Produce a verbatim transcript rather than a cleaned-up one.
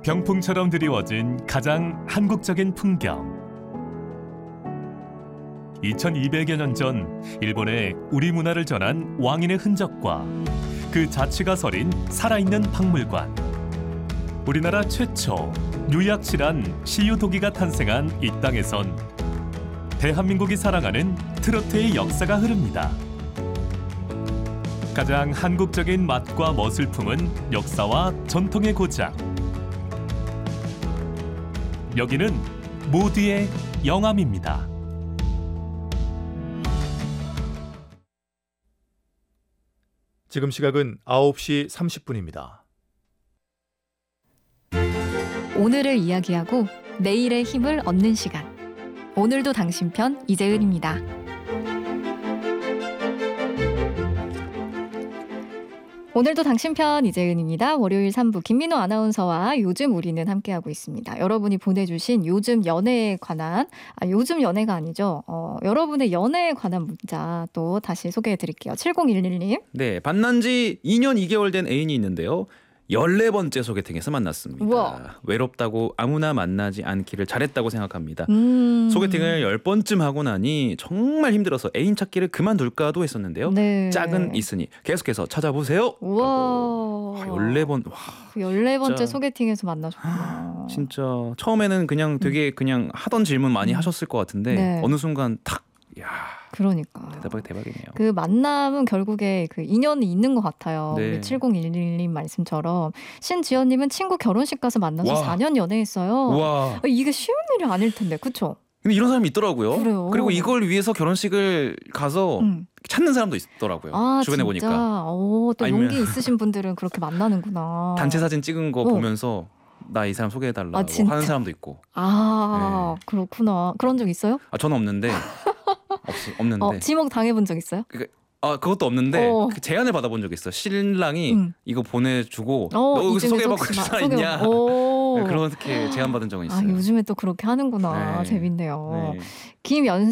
병풍처럼 드리워진 가장 한국적인 풍경. 이천이백여 년 전 일본에 우리 문화를 전한 왕인의 흔적과 그 자취가 서린 살아있는 박물관. 우리나라 최초 유약실한 시유도기가 탄생한 이 땅에선 대한민국이 사랑하는 트로트의 역사가 흐릅니다. 가장 한국적인 맛과 멋을 품은 역사와 전통의 고장. 여기는 모두의 영암입니다. 지금 시각은 아홉 시 삼십 분입니다. 오늘을 이야기하고 내일의 힘을 얻는 시간. 오늘도 당신 편 이재은입니다. 오늘도 당신 편 이재은입니다. 월요일 삼 부 김민호 아나운서와 요즘 우리는 함께하고 있습니다. 여러분이 보내주신 요즘 연애에 관한, 아, 요즘 연애가 아니죠. 어, 여러분의 연애에 관한 문자 또 다시 소개해드릴게요. 칠공일일 님. 네, 만난 지 이 년 이 개월 된 애인이 있는데요. 열네 번째 소개팅에서 만났습니다. 우와. 외롭다고 아무나 만나지 않기를 잘했다고 생각합니다. 음. 소개팅을 열 번쯤 하고 나니 정말 힘들어서 애인 찾기를 그만둘까도 했었는데요. 네. 짝은 있으니 계속해서 찾아보세요. 우와. 열네 번. 와, 열네 번째 진짜. 소개팅에서 만나셨구나. 진짜 처음에는 그냥 되게 그냥 하던 질문 많이 음. 하셨을 것 같은데 네. 어느 순간 탁, 야, 그러니까. 대박 대박이네요. 그 만남은 결국에 그 인연이 있는 것 같아요. 네. 우리 칠공일일 님 말씀처럼 신지연님은 친구 결혼식 가서 만나서 와. 사 년 연애했어요. 와. 이게 쉬운 일이 아닐 텐데, 그렇죠? 근데 이런 사람이 있더라고요. 그래요. 그리고 이걸 위해서 결혼식을 가서 음. 찾는 사람도 있더라고요. 아, 주변에 진짜? 보니까 오, 또 아니면- 용기 있으신 분들은 그렇게 만나는구나. 단체 사진 찍은 거 어. 보면서 나 이 사람 소개해달라고 아, 진짜? 하는 사람도 있고. 아, 네. 그렇구나. 그런 적 있어요? 아, 저는 없는데 없, 없는데. 어, 지목 당해본 적 있어요? 아, 그것도 없는데 어. 그 제안을 받아본 적 있어. 신랑이 음. 이거 보내주고 어, 너 이 여기서 중에서 소개받고 혹시 싶은 마- 사람 소개- 있냐? 오. 네, 그렇게 제안 받은 적은 아, 있어요. 요즘에 또 그렇게 하는구나. 네. 재밌네요. 네. 김연